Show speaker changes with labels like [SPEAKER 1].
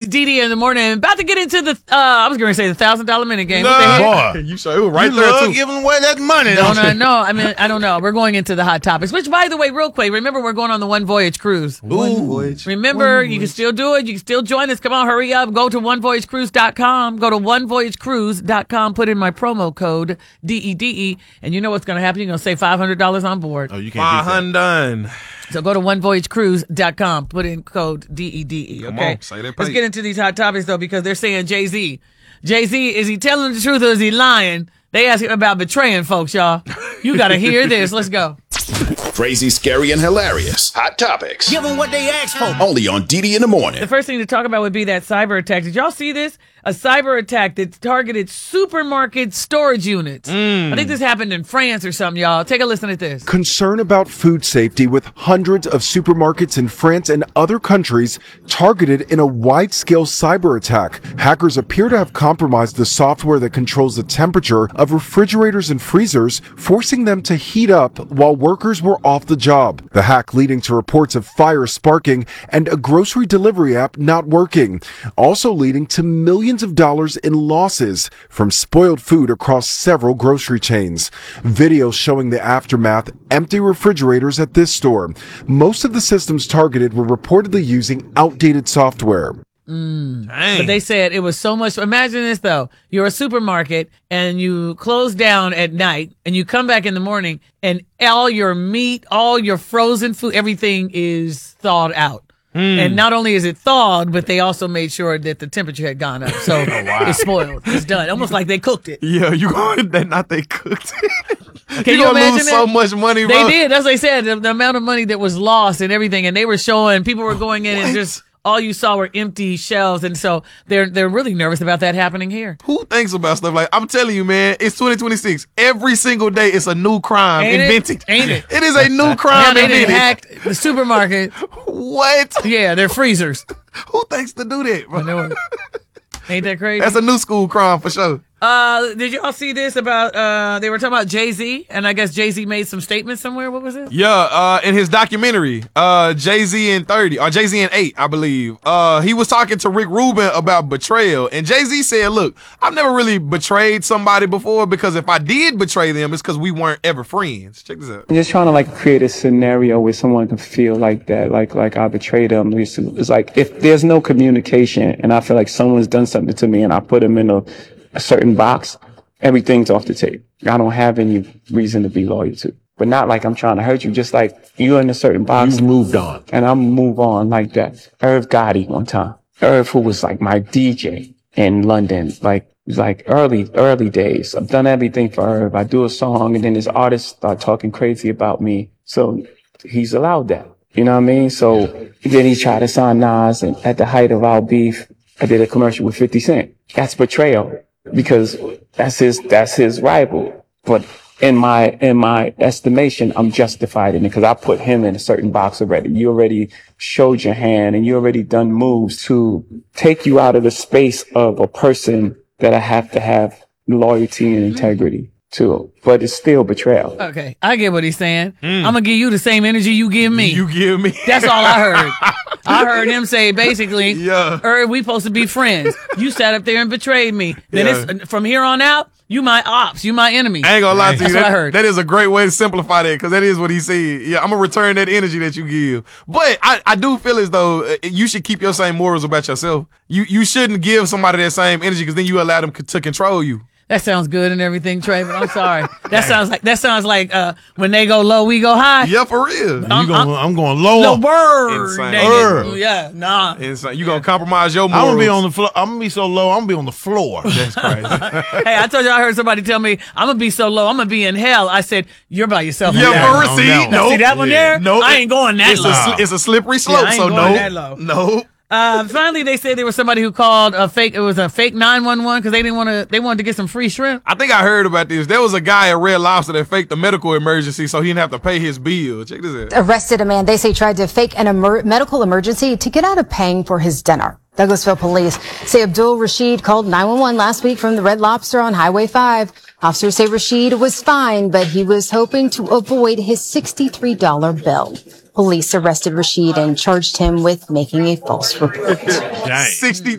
[SPEAKER 1] DD in the morning. About to get into the, I was going to say the $1,000 minute game.
[SPEAKER 2] No,
[SPEAKER 1] what the heck?
[SPEAKER 2] boy. You sure it was right there, too.
[SPEAKER 3] Giving away that money.
[SPEAKER 1] No, I mean, I don't know. We're going into the hot topics, which, by the way, real quick, remember we're going on the One Voyage cruise.
[SPEAKER 3] One voyage.
[SPEAKER 1] Remember, you can still do it. You can still join us. Come on, hurry up. Go to onevoyagecruise.com. Go to onevoyagecruise.com. Put in my promo code, DEDE, and you know what's going to happen. You're going to save $500 on board.
[SPEAKER 3] Oh, you can't beat that.
[SPEAKER 1] So go to onevoyagecruise.com. Put in code DEDE, okay?
[SPEAKER 2] Come on, say that
[SPEAKER 1] Let's
[SPEAKER 2] page.
[SPEAKER 1] get into these hot topics, though, because they're saying Jay-Z. Jay-Z, is he telling the truth or is he lying? They ask him about betraying folks, y'all. You got to hear this. Let's go.
[SPEAKER 4] Crazy, scary, and hilarious. Hot topics.
[SPEAKER 5] Give them what they asked for.
[SPEAKER 4] Only on DD in the morning.
[SPEAKER 1] The first thing to talk about would be that cyber attack. Did y'all see this? A cyber attack that targeted supermarket storage units. I think this happened in France or something, y'all. Take a listen at this.
[SPEAKER 6] Concern about food safety with hundreds of supermarkets in France and other countries targeted in a wide-scale cyber attack. Hackers appear to have compromised the software that controls the temperature of refrigerators and freezers, forcing them to heat up while workers were off the job. The hack leading to reports of fire sparking and a grocery delivery app not working, also leading to millions of dollars in losses from spoiled food across several grocery chains. Videos showing the aftermath, empty refrigerators at this store. Most of the systems targeted were reportedly using outdated software.
[SPEAKER 1] But they said it was so much. Imagine this, though. You're a supermarket and you close down at night and you come back in the morning and all your meat, all your frozen food, everything is thawed out. And not only is it thawed, but they also made sure that the temperature had gone up. So it's spoiled. It's done. Almost like they cooked it.
[SPEAKER 2] Yeah, you going that not they cooked it.
[SPEAKER 1] Can you
[SPEAKER 2] gonna
[SPEAKER 1] imagine
[SPEAKER 2] lose
[SPEAKER 1] that?
[SPEAKER 2] so much money, bro.
[SPEAKER 1] They did. As they said, the amount of money that was lost and everything. And they were showing, people were going in and just all you saw were empty shelves. And so they're really nervous about that happening here.
[SPEAKER 2] Who thinks about stuff like I'm telling you, man, it's 2026. Every single day it's a new crime invented.
[SPEAKER 1] Ain't it?
[SPEAKER 2] It is a new
[SPEAKER 1] Now
[SPEAKER 2] crime
[SPEAKER 1] they done
[SPEAKER 2] invented.
[SPEAKER 1] hacked the supermarket.
[SPEAKER 2] What?
[SPEAKER 1] Yeah, they're freezers.
[SPEAKER 2] Who thinks to do that,
[SPEAKER 1] I
[SPEAKER 2] bro?
[SPEAKER 1] know it. Ain't that crazy?
[SPEAKER 2] That's a new school crime for sure.
[SPEAKER 1] Did y'all see this about, they were talking about Jay-Z, and I guess Jay-Z made some statements somewhere. What was it?
[SPEAKER 2] Yeah, in his documentary, Jay-Z and 30, or Jay-Z and 8, I believe, he was talking to Rick Rubin about betrayal. And Jay-Z said, look, I've never really betrayed somebody before because if I did betray them, it's because we weren't ever friends. Check this out.
[SPEAKER 7] I'm just trying to like create a scenario where someone can feel like that, like I betrayed them. It's like if there's no communication and I feel like someone's done something to me and I put them in a certain box, everything's off the table. I don't have any reason to be loyal to. But not like I'm trying to hurt you, just like you're in a certain box.
[SPEAKER 3] You've moved on.
[SPEAKER 7] And I'm move on like that. Irv Gotti one time. Irv, who was like my DJ in London, like early days. I've done everything for Irv. I do a song and then this artist start talking crazy about me. So he's allowed that. You know what I mean? So then he tried to sign Nas, and at the height of our beef, I did a commercial with 50 Cent. That's betrayal. Because that's his rival. But in my estimation, I'm justified in it because I put him in a certain box already. You already showed your hand and you already done moves to take you out of the space of a person that I have to have loyalty and integrity to. But it's still betrayal.
[SPEAKER 1] Okay, I get what he's saying. I'm going to give you the same energy you give me.
[SPEAKER 2] You give me.
[SPEAKER 1] That's all I heard. I heard him say basically,
[SPEAKER 2] Yeah.
[SPEAKER 1] we supposed to be friends. You sat up there and betrayed me. Then it's from here on out, you my ops, you my enemy.
[SPEAKER 2] I ain't gonna lie to you.
[SPEAKER 1] That's what I heard.
[SPEAKER 2] That is a great way to simplify that because that is what he said. Yeah, I'm gonna return that energy that you give. But I do feel as though you should keep your same morals about yourself. You shouldn't give somebody that same energy because then you allow them to control you.
[SPEAKER 1] That sounds good and everything, Trey, but I'm sorry. That sounds like when they go low, we go high.
[SPEAKER 2] Yeah, for real.
[SPEAKER 3] I'm going lower.
[SPEAKER 1] No word.
[SPEAKER 2] Insane.
[SPEAKER 1] Dang it. Yeah, nah.
[SPEAKER 2] Insane. You gonna compromise your morals.
[SPEAKER 3] I'm gonna be on the floor. I'm gonna be so low. I'm gonna be on the floor.
[SPEAKER 2] That's crazy.
[SPEAKER 1] Hey, I told you I heard somebody tell me I'm gonna be so low, I'm gonna be in hell. I said you're by yourself.
[SPEAKER 2] Yeah,
[SPEAKER 1] on
[SPEAKER 2] for
[SPEAKER 1] that
[SPEAKER 2] real.
[SPEAKER 1] one. See that one there?
[SPEAKER 2] Nope.
[SPEAKER 1] I ain't going that low.
[SPEAKER 2] It's a slippery slope.
[SPEAKER 1] I ain't
[SPEAKER 2] so
[SPEAKER 1] going
[SPEAKER 2] no,
[SPEAKER 1] that low.
[SPEAKER 2] no.
[SPEAKER 1] Finally, they said there was somebody who called a fake 911 because they wanted to get some free shrimp.
[SPEAKER 2] I think I heard about this. There was a guy at Red Lobster that faked a medical emergency so he didn't have to pay his bill. Check this out.
[SPEAKER 8] Arrested a man they say tried to fake an medical emergency to get out of paying for his dinner. Douglasville police say Abdul Rashid called 911 last week from the Red Lobster on Highway 5. Officers say Rashid was fine, but he was hoping to avoid his $63 bill. Police arrested Rashid and charged him with making a false report.
[SPEAKER 2] 60